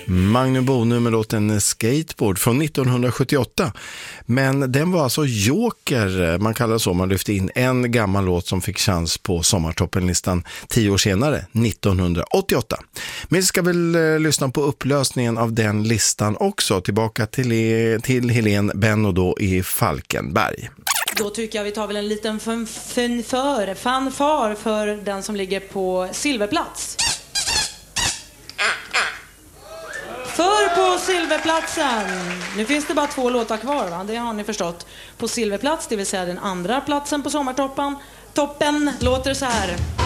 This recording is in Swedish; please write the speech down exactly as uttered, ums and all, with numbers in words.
Magnum Bonum med låten Skateboard från nittonhundrasjuttioåtta. Men den var alltså joker, man kallar det så, man lyfte in en gammal låt som fick chans på sommartoppenlistan tio år senare, nittonhundraåttioåtta. Men vi ska väl eh, lyssna på upplösningen av den listan också, tillbaka till, till Helene Benno då i Falkenberg. Då tycker jag vi tar väl en liten fun, fun för, fanfar för den som ligger på silverplats. För på silverplatsen, nu finns det bara två låtar kvar, va? Det har ni förstått. På silverplats, det vill säga den andra platsen på sommartoppen, toppen låter så här.